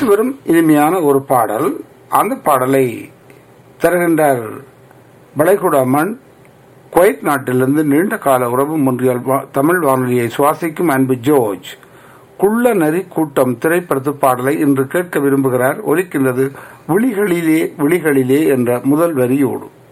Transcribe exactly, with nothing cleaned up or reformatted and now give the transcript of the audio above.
வரும் இனிமையான ஒரு பாடல். அந்த பாடலை தருகின்றார் வளைகுடாமன் குவைத் நாட்டிலிருந்து நீண்ட கால உறவு ஒன்றியால் தமிழ் வானொலியை சுவாசிக்கும் அன்பு ஜோர்ஜ். குள்ள நரி கூட்டம் திரைப்படத்து பாடலை இன்று கேட்க விரும்புகிறார். ஒலிக்கின்றது விழிகளிலே விழிகளிலே என்ற முதல் வரியோடு.